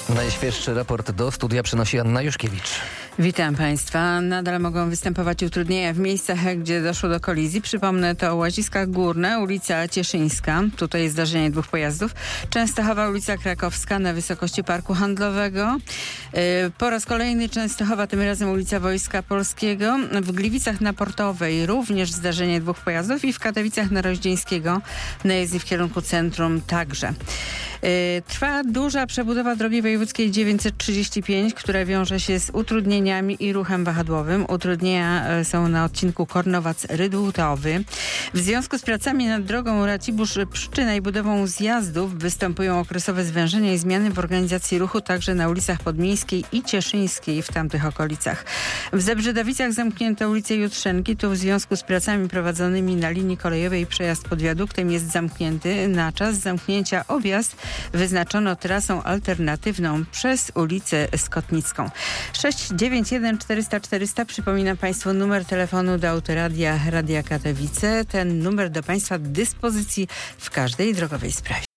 Najświeższy raport do studia przynosi Anna Juszkiewicz. Witam Państwa. Nadal mogą występować utrudnienia w miejscach, gdzie doszło do kolizji. Przypomnę, to Łaziska Górne, ulica Cieszyńska. Tutaj jest zdarzenie dwóch pojazdów. Częstochowa, ulica Krakowska na wysokości Parku Handlowego. Po raz kolejny Częstochowa, tym razem ulica Wojska Polskiego. W Gliwicach na Portowej również zdarzenie dwóch pojazdów i w Katowicach na Roździeńskiego na jezdni w kierunku centrum także. Trwa duża przebudowa drogi wojewódzkiej 935, która wiąże się z utrudnieniami i ruchem wahadłowym. Utrudnienia są na odcinku Kornowac-Rydłutowy. W związku z pracami nad drogą Racibórz-Pszczyna i budową zjazdów występują okresowe zwężenia i zmiany w organizacji ruchu także na ulicach Podmiejskiej i Cieszyńskiej w tamtych okolicach. W Zebrzydowicach zamknięto ulicę Jutrzenki. Tu w związku z pracami prowadzonymi na linii kolejowej przejazd pod wiaduktem jest zamknięty. Na czas zamknięcia objazd wyznaczono trasą alternatywną przez ulicę Skotnicką. 691 400 400, przypominam Państwu numer telefonu do Autoradia Radia Katowice. Ten numer do Państwa dyspozycji w każdej drogowej sprawie.